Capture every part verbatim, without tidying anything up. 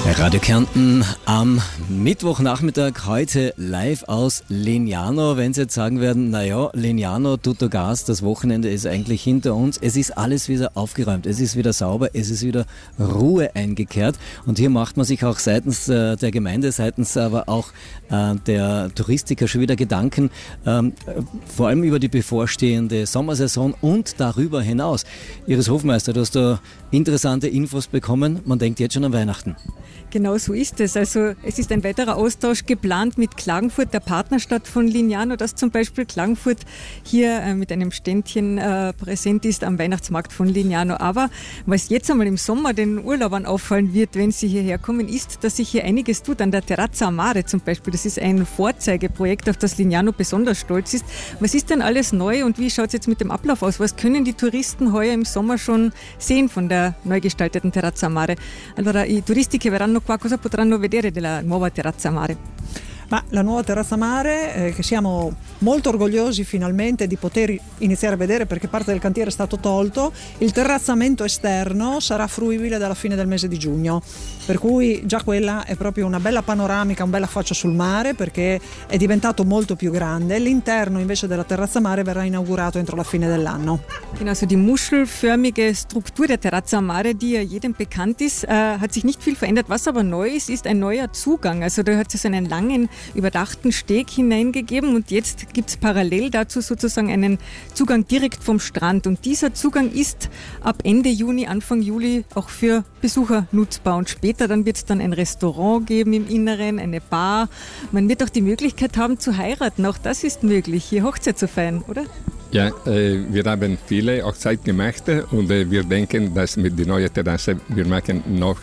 Radio Kärnten am Mittwochnachmittag heute live aus Lignano. Wenn Sie jetzt sagen werden, naja, Lignano, tutto gas, das Wochenende ist eigentlich hinter uns. Es ist alles wieder aufgeräumt, es ist wieder sauber, es ist wieder Ruhe eingekehrt. Und hier macht man sich auch seitens äh, der Gemeinde, seitens aber auch äh, der Touristiker schon wieder Gedanken, ähm, vor allem über die bevorstehende Sommersaison und darüber hinaus. Iris Hofmeister, du hast da interessante Infos bekommen. Man denkt jetzt schon an Weihnachten. Genau so ist es. Also es ist ein weiterer Austausch geplant mit Klagenfurt, der Partnerstadt von Lignano, dass zum Beispiel Klagenfurt hier äh, mit einem Ständchen äh, präsent ist am Weihnachtsmarkt von Lignano. Aber was jetzt einmal im Sommer den Urlaubern auffallen wird, wenn sie hierher kommen, ist, dass sich hier einiges tut. An der Terrazza Mare zum Beispiel, das ist ein Vorzeigeprojekt, auf das Lignano besonders stolz ist. Was ist denn alles neu und wie schaut es jetzt mit dem Ablauf aus? Was können die Touristen heuer im Sommer schon sehen von der neu gestalteten Terrazza Mare? Allora, i turisti che verranno qua cosa potranno vedere della nuova Terrazza Mare? Ma la nuova Terrazza Mare, eh, che siamo molto orgogliosi finalmente di poter iniziare a vedere perché parte del cantiere è stato tolto, il terrazzamento esterno sarà fruibile dalla fine del mese di giugno, per cui già quella è proprio una bella panoramica, un bel affaccio sul mare perché è diventato molto più grande. L'interno invece della Terrazza Mare verrà inaugurato entro la fine dell'anno. Genau, also die muschelförmige Struktur der Terrazza Mare, die ja jedem bekannt ist, äh, hat sich nicht viel verändert. Was aber neu ist, ist ein neuer Zugang. Also da hat es so einen langen überdachten Steg hineingegeben und jetzt gibt es parallel dazu sozusagen einen Zugang direkt vom Strand und dieser Zugang ist ab Ende Juni, Anfang Juli auch für Besucher nutzbar und später dann wird es dann ein Restaurant geben im Inneren, eine Bar. Man wird auch die Möglichkeit haben zu heiraten, auch das ist möglich, hier Hochzeit zu feiern, oder? Ja, äh, wir haben viele Hochzeiten gemacht und äh, wir denken, dass mit der neuen Terrasse wir machen noch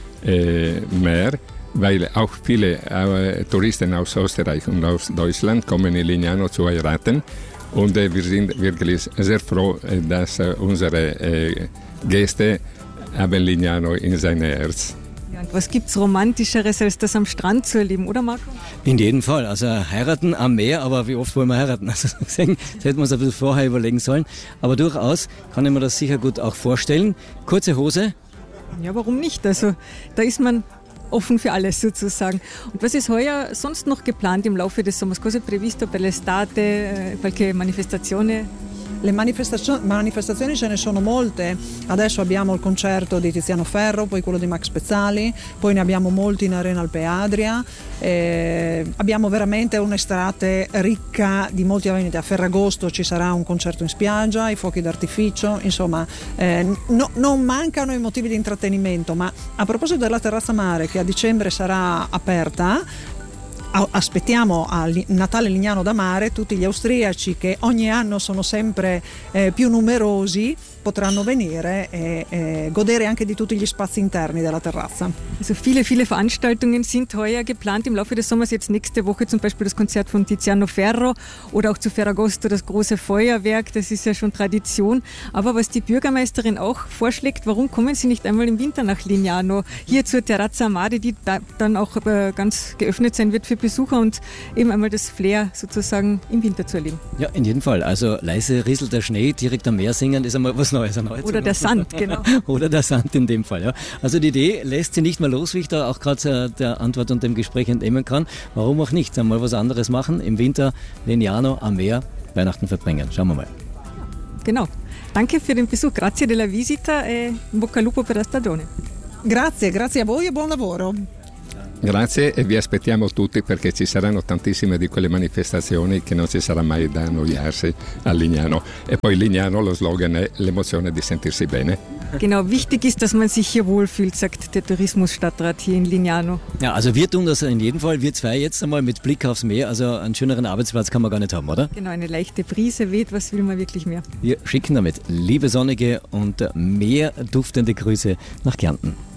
äh, mehr. Weil auch viele äh, Touristen aus Österreich und aus Deutschland kommen in Lignano zu heiraten und äh, wir sind wirklich sehr froh, äh, dass äh, unsere äh, Gäste haben Lignano in sein Herz. Ja, und was gibt es Romantischeres, als das am Strand zu erleben, oder Marco? In jedem Fall. Also heiraten am Meer, aber wie oft wollen wir heiraten? Also das hätten wir uns ein bisschen vorher überlegen sollen. Aber durchaus kann ich mir das sicher gut auch vorstellen. Kurze Hose? Ja, warum nicht? Also da ist man offen für alles sozusagen. Und was ist heuer sonst noch geplant im Laufe des Sommers? Cosa è previsto per l'estate? Qualche manifestazione? Le manifestazio- manifestazioni ce ne sono molte, adesso abbiamo il concerto di Tiziano Ferro, poi quello di Max Pezzali, poi ne abbiamo molti in Arena Alpe Adria, eh, abbiamo veramente un'estate ricca di molti eventi. A Ferragosto ci sarà un concerto in spiaggia, i fuochi d'artificio, insomma eh, no, non mancano i motivi di intrattenimento. Ma a proposito della Terrazza Mare che a dicembre sarà aperta, aspettiamo a Natale Lignano da Mare tutti gli austriaci che ogni anno sono sempre eh, più numerosi, potranno venire e, e godere anche di tutti gli spazi interni della terrazza. Also viele, viele Veranstaltungen sind heuer geplant im Laufe des Sommers. Jetzt nächste Woche zum Beispiel das Konzert von Tiziano Ferro oder auch zu Ferragosto das große Feuerwerk, das ist ja schon Tradition. Aber was die Bürgermeisterin auch vorschlägt, warum kommen Sie nicht einmal im Winter nach Lignano, hier zur Terrazza Mare, die da dann auch äh, ganz geöffnet sein wird für Besucher und eben einmal das Flair sozusagen im Winter zu erleben. Ja, in jedem Fall. Also leise rieselt der Schnee, direkt am Meer singen, ist einmal was Neues. Oder der Sand, genau. Oder der Sand in dem Fall, ja. Also die Idee lässt sie nicht mehr los, wie ich da auch gerade der Antwort und dem Gespräch entnehmen kann. Warum auch nicht? Einmal was anderes machen, im Winter Lignano am Meer Weihnachten verbringen. Schauen wir mal. Genau. Danke für den Besuch. Grazie della visita e bocca al lupo per la stagione. Grazie, grazie a voi e buon lavoro. Grazie e vi aspettiamo tutti perché ci saranno tantissime di quelle manifestazioni che non ci sarà mai da annoiarsi a Lignano. E poi Lignano, lo slogan è l'emozione di sentirsi bene. Genau, wichtig ist, dass man sich hier wohlfühlt, sagt der Tourismusstadtrat hier in Lignano. Ja, also wir tun das in jedem Fall, wir zwei jetzt einmal mit Blick aufs Meer, also einen schöneren Arbeitsplatz kann man gar nicht haben, oder? Genau, eine leichte Brise weht, was will man wirklich mehr? Wir schicken damit liebe sonnige und meerduftende Grüße nach Kärnten.